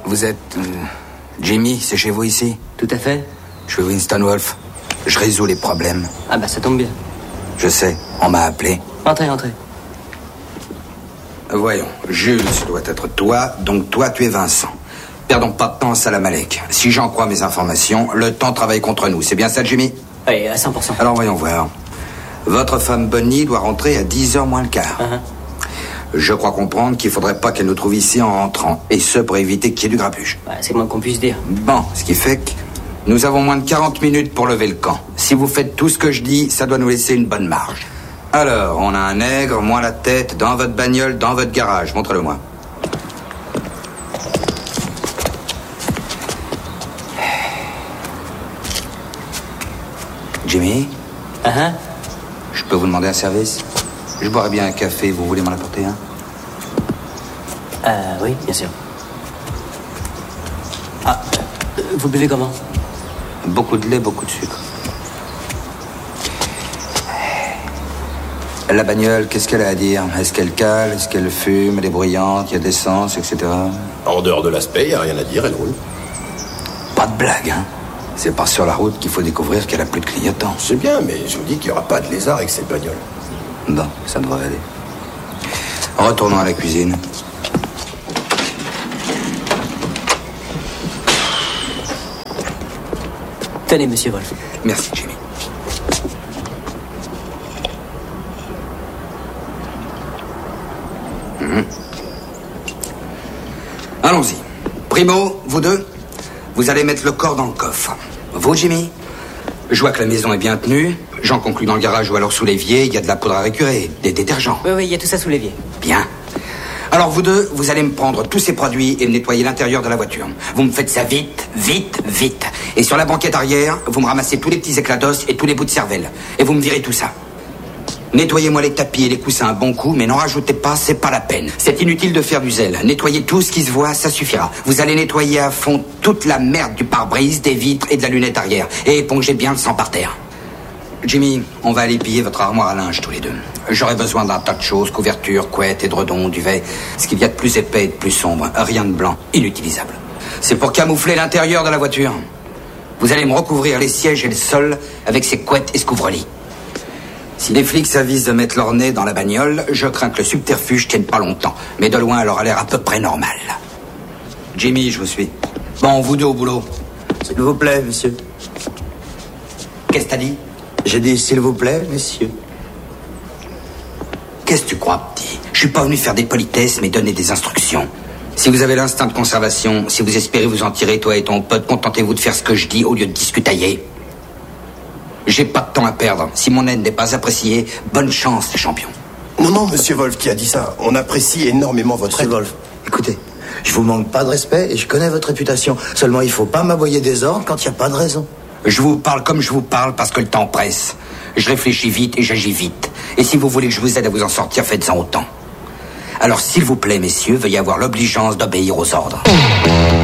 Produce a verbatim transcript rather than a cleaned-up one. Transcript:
Vous êtes... Euh, Jimmy, c'est chez vous ici? Tout à fait. Je suis Winston Wolfe. Je résous les problèmes. Ah bah ça tombe bien. Je sais, on m'a appelé. Entrez, entrez. Voyons, Jules, ce doit être toi, donc toi tu es Vincent. Perdons pas de temps à Salam Alek. Si j'en crois mes informations, le temps travaille contre nous. C'est bien ça, Jimmy? Oui, à cent pour cent. Alors voyons voir. Votre femme Bonnie doit rentrer à dix heures moins le quart. Uh-huh. Je crois comprendre qu'il faudrait pas qu'elle nous trouve ici en rentrant. Et ce, pour éviter qu'il y ait du grabuge. Ouais, c'est le moins qu'on puisse dire. Bon, ce qui fait que nous avons moins de quarante minutes pour lever le camp. Si vous faites tout ce que je dis, ça doit nous laisser une bonne marge. Alors, on a un nègre, moi la tête, dans votre bagnole, dans votre garage. Montrez-le-moi. Jimmy? Uh-huh. Je peux vous demander un service? Je boirais bien un café, vous voulez m'en apporter un? Euh, oui, bien sûr. Ah, euh, vous buvez comment? Beaucoup de lait, beaucoup de sucre. La bagnole, qu'est-ce qu'elle a à dire? Est-ce qu'elle cale? Est-ce qu'elle fume? Elle est bruyante? Il y a de l'essence, et cetera. En dehors de l'aspect, il n'y a rien à dire, elle roule. Pas de blague, hein? C'est pas sur la route qu'il faut découvrir qu'elle a plus de clignotants. C'est bien, mais je vous dis qu'il n'y aura pas de lézard avec cette bagnole. Bon, ça devrait aller. Retournons à la cuisine. Tenez, monsieur Wolfe. Merci, Jimmy. Mmh. Allons-y. Primo, vous deux, vous allez mettre le corps dans le coffre. Vous, Jimmy, je vois que la maison est bien tenue. J'en conclus dans le garage ou alors sous l'évier, il y a de la poudre à récurer, des détergents. Oui, oui, il y a tout ça sous l'évier. Bien. Alors vous deux, vous allez me prendre tous ces produits et me nettoyer l'intérieur de la voiture. Vous me faites ça vite, vite, vite. Et sur la banquette arrière, vous me ramassez tous les petits éclats d'os et tous les bouts de cervelle. Et vous me virez tout ça. Nettoyez-moi les tapis et les coussins un bon coup, mais n'en rajoutez pas, c'est pas la peine. C'est inutile de faire du zèle. Nettoyez tout ce qui se voit, ça suffira. Vous allez nettoyer à fond toute la merde du pare-brise, des vitres et de la lunette arrière. Et épongez bien le sang par terre. Jimmy, on va aller piller votre armoire à linge tous les deux. J'aurai besoin d'un tas de choses, couverture, couette, édredon, duvet. Ce qu'il y a de plus épais et de plus sombre. Rien de blanc, inutilisable. C'est pour camoufler l'intérieur de la voiture. Vous allez me recouvrir les sièges et le sol avec ces couettes et ce couvre-lit. Si les flics s'avisent de mettre leur nez dans la bagnole, je crains que le subterfuge tienne pas longtemps. Mais de loin, elle aura l'air à peu près normale. Jimmy, je vous suis. Bon, vous deux au boulot. S'il vous plaît, monsieur. Qu'est-ce que t'as dit? J'ai dit s'il vous plaît, monsieur. Qu'est-ce que tu crois, petit? Je suis pas venu faire des politesses, mais donner des instructions. Si vous avez l'instinct de conservation, si vous espérez vous en tirer, toi et ton pote, contentez-vous de faire ce que je dis au lieu de discutailler. J'ai pas de temps à perdre. Si mon aide n'est pas appréciée, bonne chance, les champions. Non, non, monsieur Wolfe qui a dit ça. On apprécie énormément votre Monsieur aide. Wolfe, écoutez, je vous manque pas de respect et je connais votre réputation. Seulement, il faut pas m'aboyer des ordres quand il n'y a pas de raison. Je vous parle comme je vous parle parce que le temps presse. Je réfléchis vite et j'agis vite. Et si vous voulez que je vous aide à vous en sortir, faites-en autant. Alors, s'il vous plaît, messieurs, veuillez avoir l'obligeance d'obéir aux ordres.